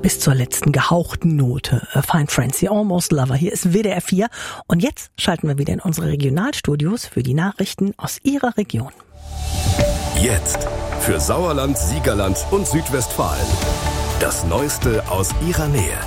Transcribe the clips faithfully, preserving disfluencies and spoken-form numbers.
bis zur letzten gehauchten Note. A Fine Frenzy, Almost Lover. Hier ist W D R vier. Und jetzt schalten wir wieder in unsere Regionalstudios für die Nachrichten aus Ihrer Region. Jetzt für Sauerland, Siegerland und Südwestfalen. Das Neueste aus Ihrer Nähe.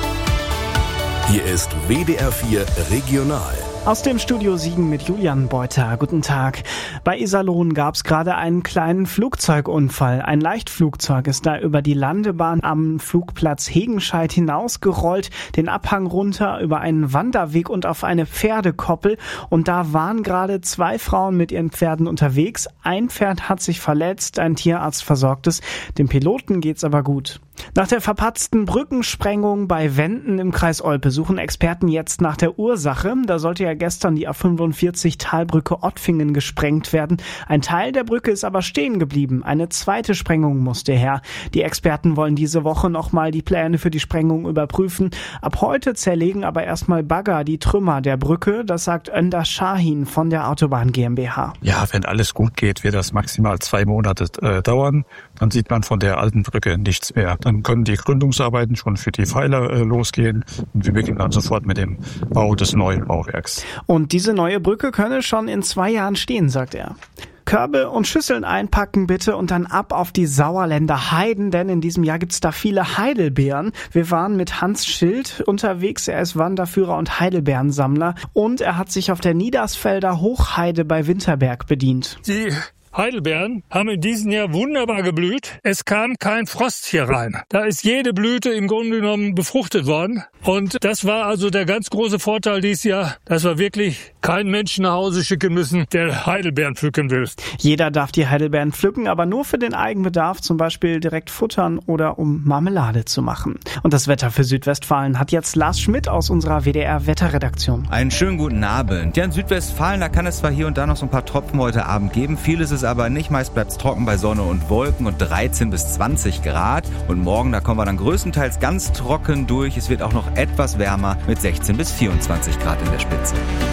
Hier ist W D R vier Regional. Aus dem Studio Siegen mit Julian Beuter. Guten Tag. Bei Iserlohn gab es gerade einen kleinen Flugzeugunfall. Ein Leichtflugzeug ist da über die Landebahn am Flugplatz Hegenscheid hinausgerollt, den Abhang runter über einen Wanderweg und auf eine Pferdekoppel. Und da waren gerade zwei Frauen mit ihren Pferden unterwegs. Ein Pferd hat sich verletzt, ein Tierarzt versorgt es. Dem Piloten geht's aber gut. Nach der verpatzten Brückensprengung bei Wenden im Kreis Olpe suchen Experten jetzt nach der Ursache. Da sollte ja gestern die A fünfundvierzig Talbrücke Ottfingen gesprengt werden. Ein Teil der Brücke ist aber stehen geblieben. Eine zweite Sprengung musste her. Die Experten wollen diese Woche nochmal die Pläne für die Sprengung überprüfen. Ab heute zerlegen aber erstmal Bagger die Trümmer der Brücke. Das sagt Önder Shahin von der Autobahn GmbH. Ja, wenn alles gut geht, wird das maximal zwei Monate äh, dauern. Dann sieht man von der alten Brücke nichts mehr. Dann können die Gründungsarbeiten schon für die Pfeiler äh, losgehen und wir beginnen dann sofort mit dem Bau des neuen Bauwerks. Und diese neue Brücke könne schon in zwei Jahren stehen, sagt er. Körbe und Schüsseln einpacken bitte und dann ab auf die Sauerländer Heiden, denn in diesem Jahr gibt's da viele Heidelbeeren. Wir waren mit Hans Schild unterwegs, er ist Wanderführer und Heidelbeerensammler und er hat sich auf der Niedersfelder Hochheide bei Winterberg bedient. Die Heidelbeeren haben in diesem Jahr wunderbar geblüht. Es kam kein Frost hier rein. Da ist jede Blüte im Grunde genommen befruchtet worden. Und das war also der ganz große Vorteil dieses Jahr, dass wir wirklich keinen Menschen nach Hause schicken müssen, der Heidelbeeren pflücken will. Jeder darf die Heidelbeeren pflücken, aber nur für den Eigenbedarf, zum Beispiel direkt futtern oder um Marmelade zu machen. Und das Wetter für Südwestfalen hat jetzt Lars Schmidt aus unserer W D R-Wetterredaktion. Einen schönen guten Abend. Ja, in Südwestfalen, da kann es zwar hier und da noch so ein paar Tropfen heute Abend geben. Vieles ist aber nicht. Meist bleibt es trocken bei Sonne und Wolken und dreizehn bis zwanzig Grad. Und morgen, da kommen wir dann größtenteils ganz trocken durch. Es wird auch noch etwas wärmer mit sechzehn bis vierundzwanzig Grad in der Spitze.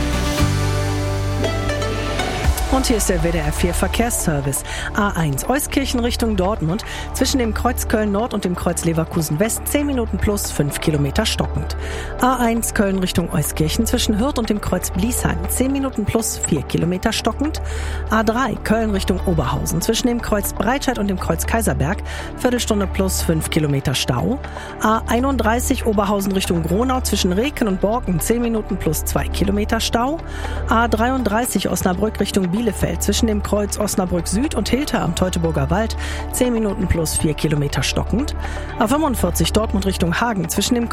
Und hier ist der W D R vier Verkehrsservice. A eins Euskirchen Richtung Dortmund. Zwischen dem Kreuz Köln Nord und dem Kreuz Leverkusen West zehn Minuten plus fünf Kilometer stockend. A eins Köln Richtung Euskirchen zwischen Hürth und dem Kreuz Bliesheim zehn Minuten plus vier Kilometer stockend. A drei Köln Richtung Oberhausen zwischen dem Kreuz Breitscheid und dem Kreuz Kaiserberg Viertelstunde plus fünf Kilometer Stau. A einunddreißig Oberhausen Richtung Gronau zwischen Reken und Borken zehn Minuten plus zwei Kilometer Stau. A dreiunddreißig Osnabrück Richtung Bielefeld zwischen dem Kreuz Osnabrück Süd und Hilter am Teutoburger Wald zehn Minuten plus vier Kilometer stockend. A fünfundvierzig Dortmund Richtung Hagen zwischen dem